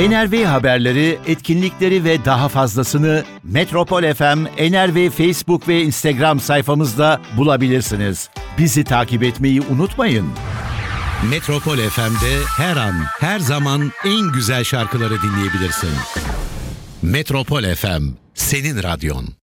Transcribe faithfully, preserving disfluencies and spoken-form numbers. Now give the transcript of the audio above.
N R V haberleri, etkinlikleri ve daha fazlasını Metropol F M, N R V Facebook ve Instagram sayfamızda bulabilirsiniz. Bizi takip etmeyi unutmayın. Metropol F M'de her an, her zaman en güzel şarkıları dinleyebilirsin. Metropol F M, senin radyon.